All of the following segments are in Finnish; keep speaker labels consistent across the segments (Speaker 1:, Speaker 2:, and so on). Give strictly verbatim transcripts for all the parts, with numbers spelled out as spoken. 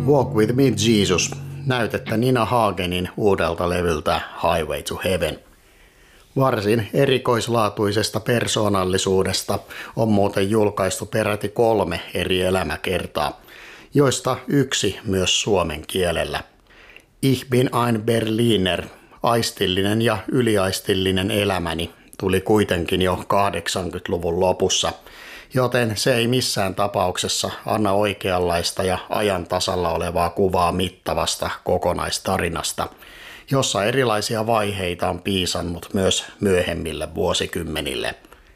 Speaker 1: Walk with me Jesus, näytettä Nina Hagenin uudelta levyltä Highway to Heaven. Varsin erikoislaatuisesta persoonallisuudesta on muuten julkaistu peräti kolme eri elämäkertaa, joista yksi myös suomen kielellä. Ich bin ein Berliner, aistillinen ja yliaistillinen elämäni, tuli kuitenkin jo kahdeksankymmentäluvun lopussa, joten se ei missään tapauksessa anna oikeanlaista ja ajan tasalla olevaa kuvaa mittavasta kokonaistarinasta, jossa erilaisia vaiheita on piisannut myös myöhemmille vuosikymmenille.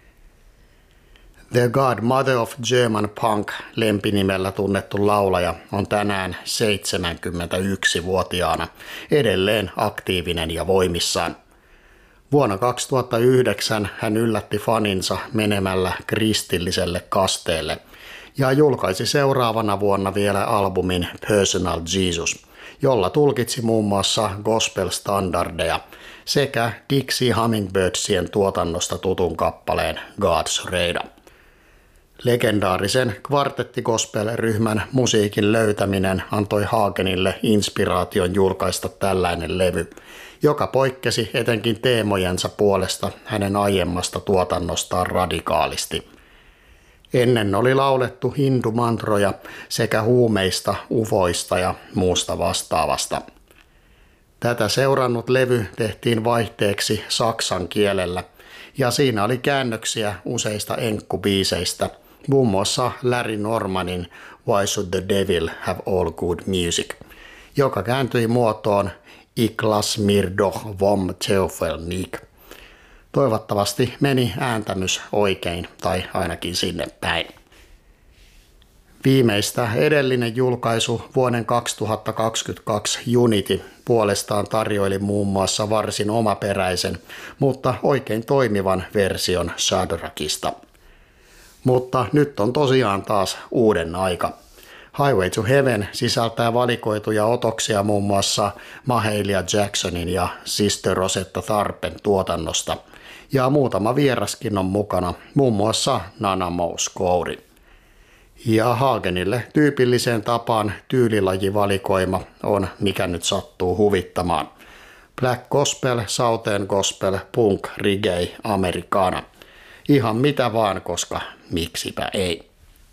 Speaker 1: The Godmother of German Punk -lempinimellä tunnettu laulaja on tänään seitsemänkymmentäyksivuotiaana edelleen aktiivinen ja voimissaan. Vuonna kaksituhattayhdeksän hän yllätti faninsa menemällä kristilliselle kasteelle ja julkaisi seuraavana vuonna vielä albumin Personal Jesus, jolla tulkitsi muun muassa gospel-standardeja sekä Dixie Hummingbirdssien tuotannosta tutun kappaleen God's Radar. Legendaarisen kvartettigospel-ryhmän musiikin löytäminen antoi Hagenille inspiraation julkaista tällainen levy, joka poikkesi etenkin teemojensa puolesta hänen aiemmasta tuotannostaan radikaalisti. Ennen oli laulettu hindumantroja sekä huumeista, ufoista ja muusta vastaavasta. Tätä seurannut levy tehtiin vaihteeksi saksan kielellä, ja siinä oli käännöksiä useista enkkubiiseistä, muun muassa Larry Normanin Why Should the Devil Have All Good Music, joka kääntyi muotoon Ich lass mir doch vom Teufel nicht. Toivottavasti meni ääntämys oikein tai ainakin sinne päin. Viimeistä edellinen julkaisu vuoden kaksituhattakaksikymmentäkaksi Unity puolestaan tarjoili muun muassa varsin omaperäisen, mutta oikein toimivan version Shadrachista. Mutta nyt on tosiaan taas uuden aika. Highway to Heaven sisältää valikoituja otoksia muun muassa Mahalia Jacksonin ja Sister Rosetta Tharpen tuotannosta, ja muutama vieraskin on mukana, muun muassa Nana Mouskouri. Ja Hagenille tyypilliseen tapaan tyylilajivalikoima on mikä nyt sattuu huvittamaan. Black gospel, southern gospel, punk, reggae, americana. Ihan mitä vaan, koska miksipä ei.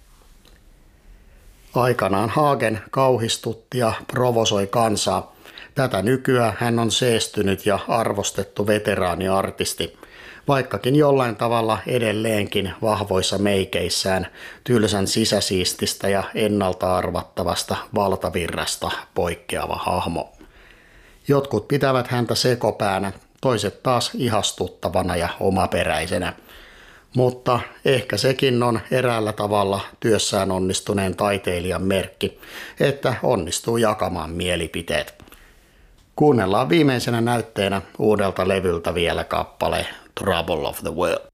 Speaker 1: Aikanaan Hagen kauhistutti ja provosoi kansaa. Tätä nykyään hän on seestynyt ja arvostettu veteraaniartisti, vaikkakin jollain tavalla edelleenkin vahvoissa meikeissään tylsän sisäsiististä ja ennalta arvattavasta valtavirrasta poikkeava hahmo. Jotkut pitävät häntä sekopäänä, toiset taas ihastuttavana ja omaperäisenä. Mutta ehkä sekin on eräällä tavalla työssään onnistuneen taiteilijan merkki, että onnistuu jakamaan mielipiteet. Kuunnellaan viimeisenä näytteenä uudelta levyltä vielä kappale Trouble of the World.